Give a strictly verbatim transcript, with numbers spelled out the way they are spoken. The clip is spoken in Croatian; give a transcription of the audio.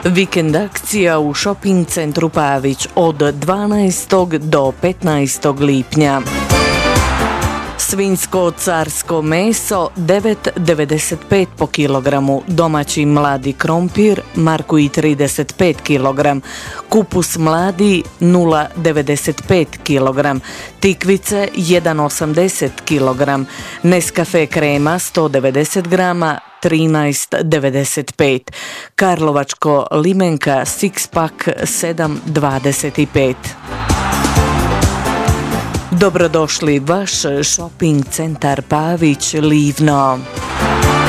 Vikend akcija u shopping centru Pavić od dvanaestog do petnaestog lipnja. Svinjsko carsko meso devet devedeset pet po kilogramu, domaći mladi krompir Markuj trideset pet kilogram, kupus mladi nula devedeset pet kilogram, tikvice jedan osamdeset kilogram, Nescafe krema sto devedeset grama trinaest devedeset pet, karlovačko limenka six pack sedam dvadeset pet. Dobrodošli, vaš shopping centar Pavić, Livno.